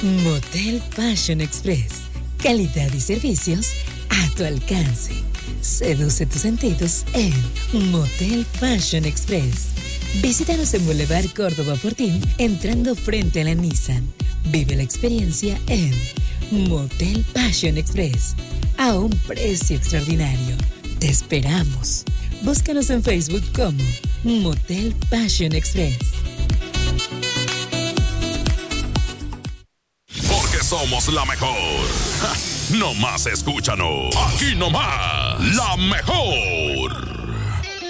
Motel Passion Express. Calidad y servicios a tu alcance. Seduce tus sentidos en Motel Passion Express. Visítanos en Boulevard Córdoba Fortín, entrando frente a la Nissan. Vive la experiencia en Motel Passion Express, a un precio extraordinario. Te esperamos. Búscanos en Facebook como Motel Passion Express. Porque somos la mejor. ¡Ja! No más escúchanos. Aquí nomás, la mejor.